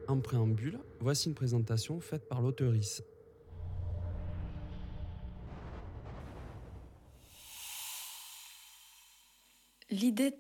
En préambule, voici une présentation faite par l'auteurice. L'idée